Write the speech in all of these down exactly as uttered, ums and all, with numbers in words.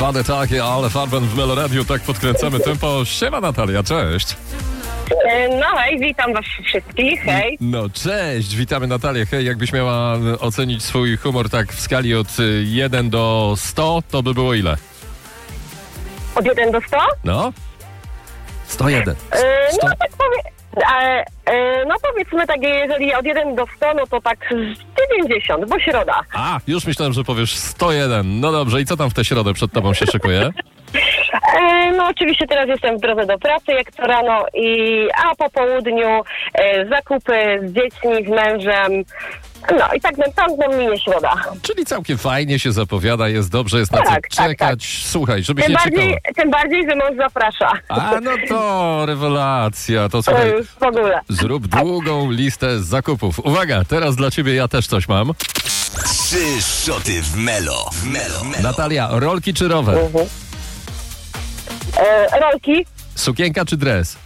Fany takie, ale farben w Meloradiu, tak podkręcamy tempo. Siema Natalia, cześć. No hej, witam was wszystkich, hej. No cześć, witamy Natalię. Hej, jakbyś miała ocenić swój humor tak w skali od jeden do stu, to by było ile? Od jeden do stu? No. sto jeden. E, sto. no tak powie... E, e, no powiedzmy tak, jeżeli od jeden do stu, no to tak dziewięćdziesiąt, bo środa. A, już myślałem, że powiesz sto jeden. No dobrze, i co tam w tę środę przed tobą się szykuje? E, no oczywiście teraz jestem w drodze do pracy, jak to rano, i a po południu e, zakupy z dziećmi, z mężem. No i tak nam minie środa. Czyli całkiem fajnie się zapowiada, jest dobrze, jest na co Tak, tak, czekać. tak. Słuchaj, żeby Tym się bardziej, czekało. tym bardziej, że mąż zaprasza. A, no to rewelacja. To To słuchaj, już w ogóle. zrób długą listę zakupów. Uwaga, teraz dla ciebie ja też coś mam. Trzy szoty w Melo. W Melo. Melo. Natalia, rolki czy rower? Mhm. E, rolki? Sukienka czy dres?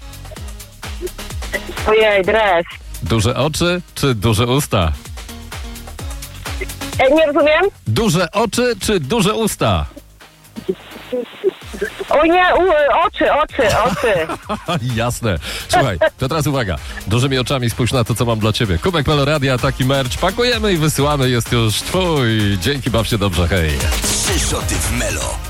Ojej, dres. Duże oczy czy duże usta? E, nie rozumiem? Duże oczy czy duże usta? O nie, u, oczy, oczy, oczy. Jasne. Słuchaj, to teraz uwaga. Dużymi oczami spójrz na to, co mam dla ciebie. Kubek Meloradia, taki merch. Pakujemy i wysyłamy. Jest już twój. Dzięki, baw się dobrze, hej. Trzy szoty w Melo.